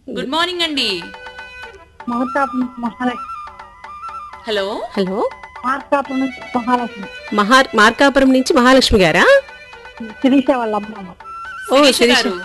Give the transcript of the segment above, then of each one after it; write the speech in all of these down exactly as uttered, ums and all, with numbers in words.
Good morning అండి. Markapuram Mahalakshmi. Hello hello, Markapuram నుంచి మహాలక్ష్మి. మహా మార్కాపురం నుంచి మహాలక్ష్మి గారా? శిరీష వాళ్ళ అమ్మ. ఓ శిరీష శిరీష గారు,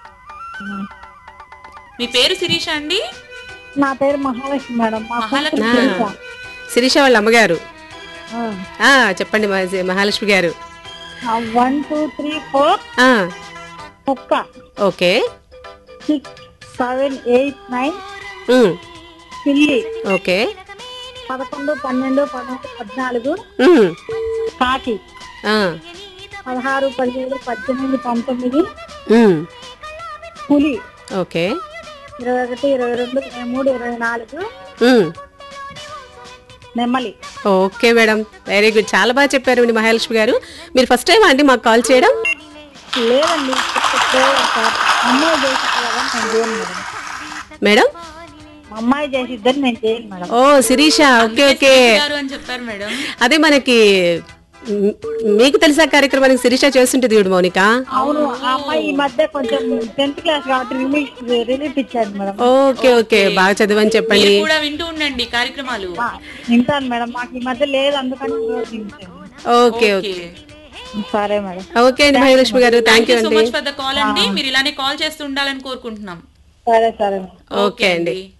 మీ పేరు శిరీష అండి? నా పేరు మహాలక్ష్మి మేడం. మా మహాలక్ష్మి. కూతురు శిరీష. శిరీష వాళ్ళ అమ్మగారు. ఆ. ఆ చెప్పండి మహా- మహాలక్ష్మి గారు. ఆ, వన్ టూ త్రీ ఫోర్ ఆ కుక్క. Okay. Six seven eight nine ఉమ్, పిల్లి. ఓకే. పదకొండు పన్నెండు పదమూడు పద్నాలుగు ఉమ్, కాకి. ఆ, పదహారు పదిహేడు పద్దెనిమిది పంతొమ్మిది ఉమ్, పులి. ఓకే. ఇరవై ఒకటి ఇరవై రెండు ఇరవై మూడు ఇరవై నాలుగు ఉమ్, నెమ్మలి. ఓకే మేడం, వెరీ గుడ్, చాలా బాగా చెప్పారు అండి మహాలక్ష్మి గారు. మీరు ఫస్ట్ టైం అండి మాకు కాల్ చేయడం? లేదండి, అమ్మాయి చేసిద్ది కదా నేను చేయను మేడం. మేడం మా అమ్మాయి చేసిద్దని నేను చేయను మేడం. ఓ శిరీష, ఓకే ఓకే. శిరీష గారు అని చెప్పారు మేడం. అదే మనకి మ్, మీకు తెలిసే కార్యక్రమానికి శిరీష చేస్తుంటది చూడు మౌనిక. అవును, ఆ అమ్మాయి ఈ మధ్య కొంచెం టెన్త్ క్లాస్ కాబట్టి రిలీఫ్ రిలీఫ్ ఇచ్చాడు మేడం. ఓకే ఓకే, బాగా చదవని చెప్పండి. మీరు కూడా వింటూ ఉండండి కార్యక్రమాలు. ఆ, వింటాను మేడం, మాకు ఈ మధ్య లేదు అందుకని ఈరోజు వింటాను. ఓకే ఓకే సరే మేడం. ఓకే అండి మహాలక్ష్మి గారు, థ్యాంక్ యూ సో అండి. మచ్ ఫర్ ద కాల్ అండి. మీరు ఇలానే కాల్ చేస్తూ ఉండాలని కోరుకుంటున్నాం. సరే సరే మేడం. ఓకే అండి.